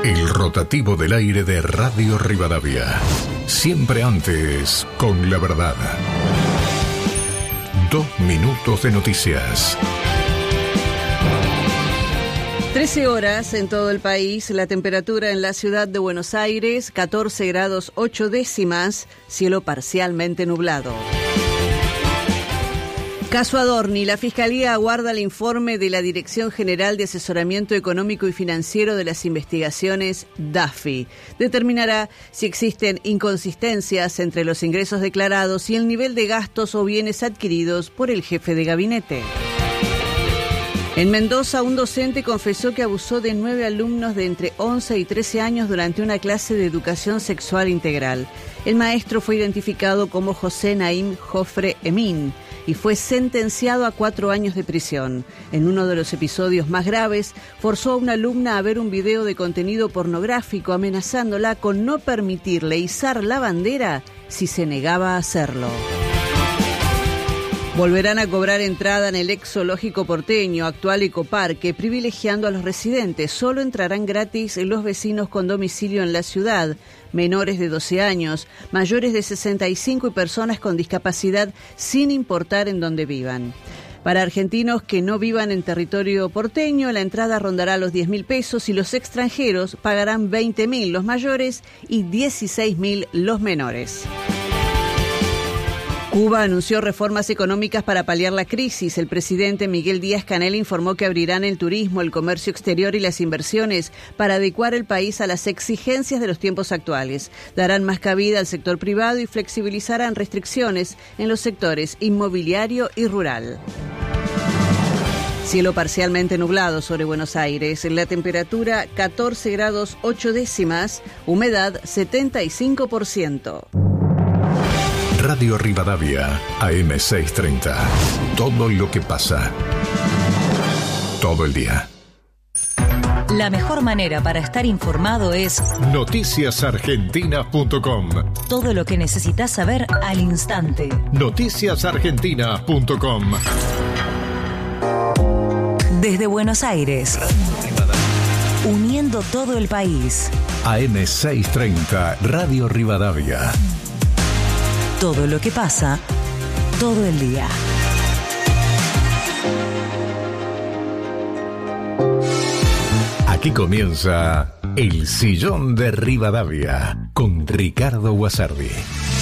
El rotativo del aire de Radio Rivadavia. Siempre antes, con la verdad. 2 minutos de noticias. 13 horas en todo el país, la temperatura en la ciudad de Buenos Aires, 14 grados 8 décimas, cielo parcialmente nublado. Caso Adorni, la Fiscalía aguarda el informe de la Dirección General de Asesoramiento Económico y Financiero de las Investigaciones, DAFI. Determinará si existen inconsistencias entre los ingresos declarados y el nivel de gastos o bienes adquiridos por el jefe de gabinete. En Mendoza, un docente confesó que abusó de 9 alumnos de entre 11 y 13 años durante una clase de educación sexual integral. El maestro fue identificado como José Naim Jofre Emin y fue sentenciado a 4 años de prisión. En uno de los episodios más graves, forzó a una alumna a ver un video de contenido pornográfico, amenazándola con no permitirle izar la bandera si se negaba a hacerlo. Volverán a cobrar entrada en el ex zoológico porteño, actual ecoparque, privilegiando a los residentes. Solo entrarán gratis los vecinos con domicilio en la ciudad, menores de 12 años, mayores de 65 y personas con discapacidad, sin importar en dónde vivan. Para argentinos que no vivan en territorio porteño, la entrada rondará los 10.000 pesos y los extranjeros pagarán 20.000 los mayores y 16.000 los menores. Cuba anunció reformas económicas para paliar la crisis. El presidente Miguel Díaz-Canel informó que abrirán el turismo, el comercio exterior y las inversiones para adecuar el país a las exigencias de los tiempos actuales. Darán más cabida al sector privado y flexibilizarán restricciones en los sectores inmobiliario y rural. Cielo parcialmente nublado sobre Buenos Aires. La temperatura 14 grados 8 décimas, humedad 75%. Radio Rivadavia, AM 630. Todo lo que pasa. Todo el día. La mejor manera para estar informado es noticiasargentinas.com. Todo lo que necesitas saber al instante. Noticiasargentinas.com. Desde Buenos Aires. Uniendo todo el país. AM 630, Radio Rivadavia. Todo lo que pasa, todo el día. Aquí comienza El Sillón de Rivadavia con Ricardo Guasardi.